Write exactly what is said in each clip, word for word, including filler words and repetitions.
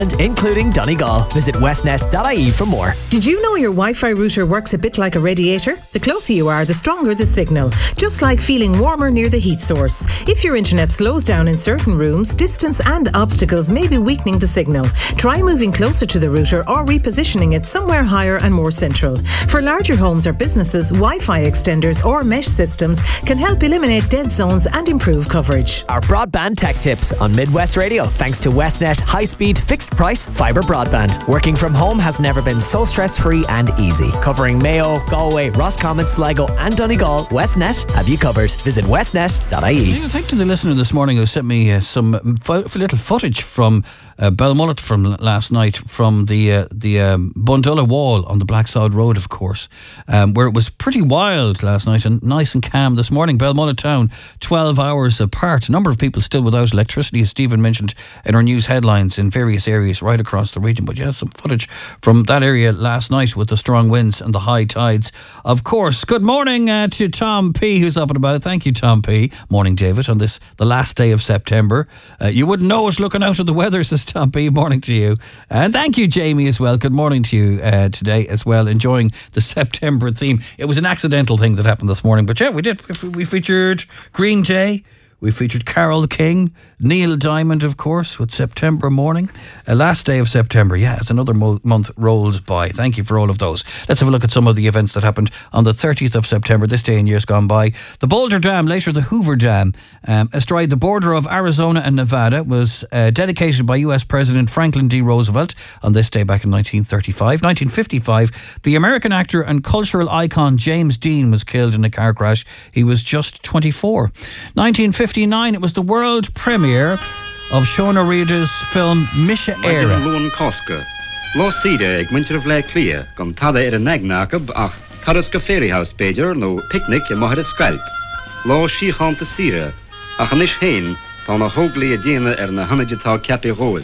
including Donegal. Visit westnet dot I E for more. Did you know your Wi-Fi router works a bit like a radiator? The closer you are, the stronger the signal. Just like feeling warmer near the heat source. If your internet slows down in certain rooms, distance and obstacles may be weakening the signal. Try moving closer to the router or repositioning it somewhere higher and more central. For larger homes or businesses, Wi-Fi extenders or mesh systems can help eliminate dead zones and improve coverage. Our broadband tech tips on Midwest Radio, thanks to Westnet high-speed fixed price fibre broadband. Working from home has never been so stress-free and easy. Covering Mayo, Galway, Roscommon, Sligo and Donegal, Westnet have you covered. Visit westnet dot I E. Yeah, thank to the listener this morning who sent me uh, some fo- little footage from uh, Belmullet from last night, from the uh, the um, Bundulla Wall on the Blacksod Road, of course, um, where it was pretty wild last night and nice and calm this morning. Belmullet town, twelve hours apart. A number of people still without electricity, as Stephen mentioned in our news headlines, in various areas right across the region. But yeah, some footage from that area last night with the strong winds and the high tides, of course. Good morning uh, to Tom P, who's up and about. Thank you, Tom P. Morning, David, on this, the last day of September. Uh, you wouldn't know it looking out at the weather, says Tom P. Morning to you. And thank you, Jamie, as well. Good morning to you uh, today as well. Enjoying the September theme. It was an accidental thing that happened this morning, but yeah, we did. We featured Green Jay. We featured Carole King, Neil Diamond, of course, with September Morning. Uh, last day of September, yeah, as another mo- month rolls by. Thank you for all of those. Let's have a look at some of the events that happened on the thirtieth of September, this day in years gone by. The Boulder Dam, later the Hoover Dam, um, astride the border of Arizona and Nevada, was uh, dedicated by U S President Franklin D. Roosevelt on this day back in nineteen thirty-five. nineteen fifty-five, the American actor and cultural icon James Dean was killed in a car crash. He was just twenty-four. nineteen fifty-nine, it was the world premiere of Sean O'Riordan's film Misha Era. Lôn Cosca. Lo Sida ag winter of Le Clia, gom tada er a negnakab ach taras go ferry house pager no picnic y mohad a scalp. Lo she haunt the sira, ach anish hain, tan a hogli a dina er na hanajita capi roel.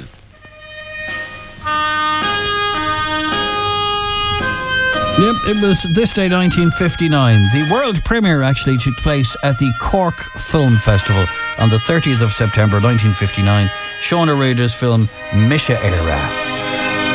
Yep, it was this day, nineteen fifty-nine. The world premiere actually took place at the Cork Film Festival on the thirtieth of September nineteen fifty-nine. Sean O'Riordan's film Misha Era.